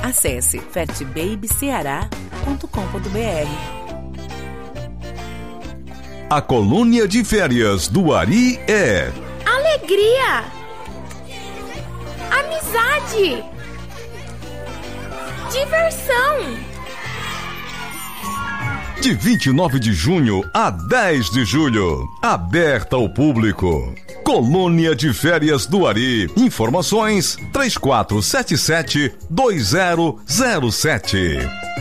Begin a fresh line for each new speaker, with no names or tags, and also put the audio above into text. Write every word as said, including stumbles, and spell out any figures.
Acesse fat baby ceará ponto com ponto b r.
A colônia de férias do Ari é
alegria, amizade, diversão.
De vinte e nove de junho a dez de julho, aberta ao público. Colônia de Férias do Ari. Informações três quatro sete sete dois zero zero sete.